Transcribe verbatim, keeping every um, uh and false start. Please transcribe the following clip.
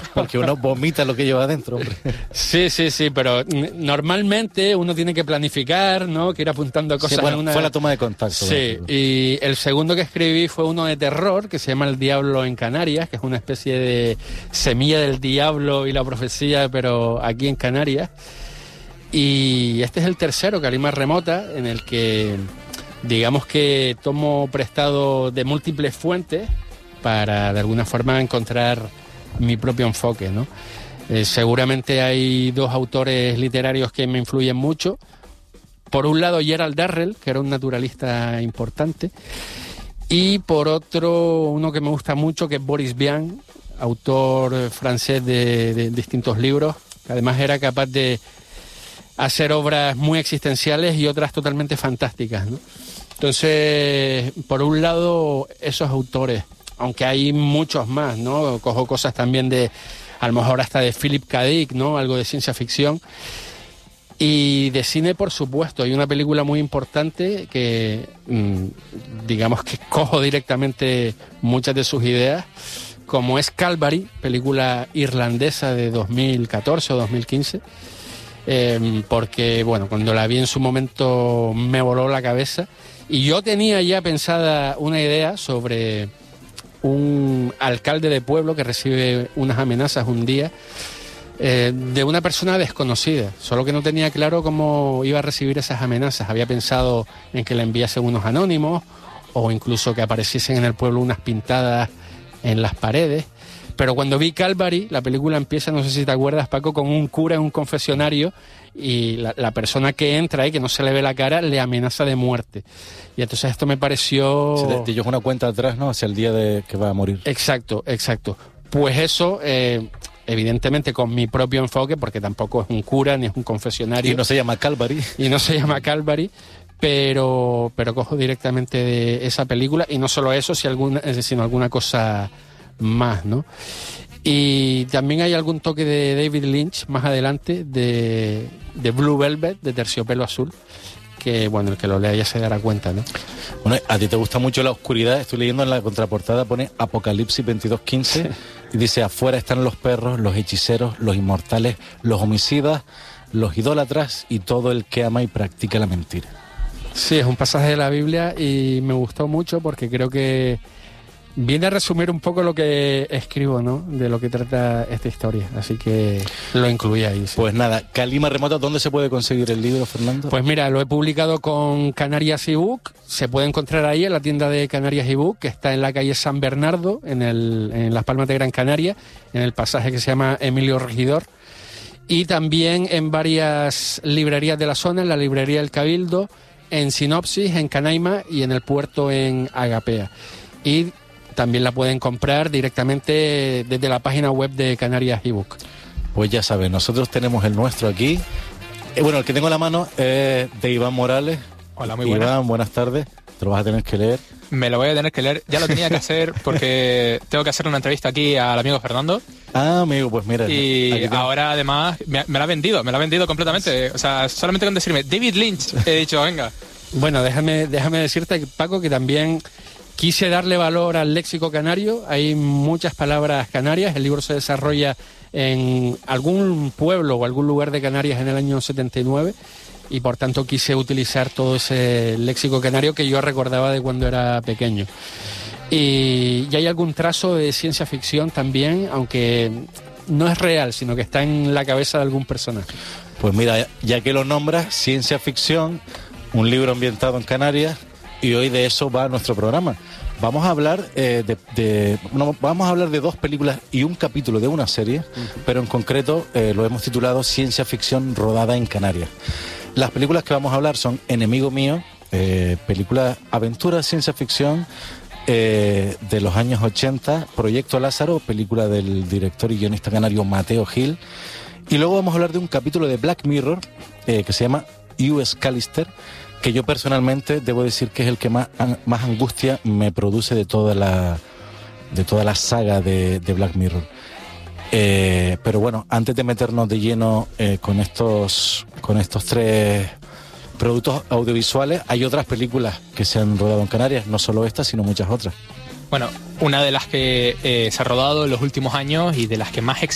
Porque uno vomita lo que lleva adentro, hombre. Sí, sí, sí, pero normalmente uno tiene que planificar, ¿no? Que ir apuntando cosas. Sí, bueno, en una... fue la toma de contacto. Sí, y el segundo que escribí fue uno de terror, que se llama El Diablo en Canarias, que es una especie de semilla del diablo y la profecía, pero aquí en Canarias. Y este es el tercero, Calima Remota, en el que digamos que tomo prestado de múltiples fuentes para de alguna forma encontrar mi propio enfoque, ¿no? Eh, seguramente hay dos autores literarios que me influyen mucho. Por un lado, Gerald Darrell, que era un naturalista importante, y por otro, uno que me gusta mucho, que es Boris Vian, autor francés de, de distintos libros, que además era capaz de hacer obras muy existenciales y otras totalmente fantásticas, ¿no? Entonces, por un lado, esos autores, aunque hay muchos más, ¿no? Cojo cosas también de, a lo mejor hasta de Philip K. Dick, ¿no? Algo de ciencia ficción. Y de cine, por supuesto, hay una película muy importante que, mmm, digamos que cojo directamente muchas de sus ideas, como es Calvary, película irlandesa de dos mil catorce o dos mil quince, eh, porque, bueno, cuando la vi en su momento me voló la cabeza y yo tenía ya pensada una idea sobre un alcalde de pueblo que recibe unas amenazas un día eh, de una persona desconocida, solo que no tenía claro cómo iba a recibir esas amenazas. Había pensado en que le enviasen unos anónimos o incluso que apareciesen en el pueblo unas pintadas en las paredes. Pero cuando vi Calvary, la película empieza, no sé si te acuerdas, Paco, con un cura en un confesionario y la, la persona que entra y que no se le ve la cara le amenaza de muerte. Y entonces esto me pareció... Se te, te lleva una cuenta atrás, ¿no? Hacia el día de que va a morir. Exacto, exacto. Pues eso, eh, evidentemente con mi propio enfoque, porque tampoco es un cura ni es un confesionario. Y no se llama Calvary. Y no se llama Calvary. Pero, pero cojo directamente de esa película y no solo eso, sino alguna, sino alguna cosa más, ¿no? Y también hay algún toque de David Lynch más adelante, de, de Blue Velvet, de Terciopelo Azul, que, bueno, el que lo lea ya se dará cuenta, ¿no? Bueno, a ti te gusta mucho la oscuridad. Estoy leyendo en la contraportada, pone Apocalipsis veintidós quince, sí. Y dice: afuera están los perros, los hechiceros, los inmortales, los homicidas, los idólatras y todo el que ama y practica la mentira. Sí, es un pasaje de la Biblia y me gustó mucho porque creo que viene a resumir un poco lo que escribo, ¿no? De lo que trata esta historia, así que lo incluí ahí. Sí. Pues nada, Calima Remota, ¿dónde se puede conseguir el libro, Fernando? Pues mira, lo he publicado con Canarias eBook, se puede encontrar ahí en la tienda de Canarias eBook, que está en la calle San Bernardo, en, el, en Las Palmas de Gran Canaria, en el pasaje que se llama Emilio Regidor, y también en varias librerías de la zona, en la librería El Cabildo, en Sinopsis, en Canaima y en el puerto en Agapea. Y también la pueden comprar directamente desde la página web de Canarias eBook. Pues ya saben, nosotros tenemos el nuestro aquí. Eh, bueno, el que tengo en la mano es de Iván Morales. Hola, muy buenas. Iván, buenas tardes. Te lo vas a tener que leer. Me lo voy a tener que leer. Ya lo tenía que hacer porque tengo que hacer una entrevista aquí al amigo Fernando. Ah, amigo, pues mira. Y ahora además me, me la ha vendido, me la ha vendido completamente. O sea, solamente con decirme David Lynch, he dicho, venga. Bueno, déjame, déjame decirte, Paco, que también quise darle valor al léxico canario. Hay muchas palabras canarias. El libro se desarrolla en algún pueblo o algún lugar de Canarias en el año setenta y nueve y por tanto quise utilizar todo ese léxico canario que yo recordaba de cuando era pequeño. Y, y hay algún trazo de ciencia ficción también, aunque no es real, sino que está en la cabeza de algún personaje. Pues mira, ya que lo nombras, ciencia ficción, un libro ambientado en Canarias, y hoy de eso va nuestro programa. Vamos a hablar eh, de, de no, vamos a hablar de dos películas y un capítulo de una serie, uh-huh. Pero en concreto eh, lo hemos titulado Ciencia Ficción rodada en Canarias. Las películas que vamos a hablar son Enemigo Mío, eh, película aventura ciencia ficción eh, de los años ochenta, Proyecto Lázaro, película del director y guionista canario Mateo Gil, y luego vamos a hablar de un capítulo de Black Mirror eh, que se llama U S Callister, que yo personalmente debo decir que es el que más, más angustia me produce de toda la, de toda la saga de, de Black Mirror. Eh, pero bueno, antes de meternos de lleno eh, con estos con estos tres productos audiovisuales, hay otras películas que se han rodado en Canarias, no solo esta, sino muchas otras. Bueno, una de las que eh, se ha rodado en los últimos años y de las que más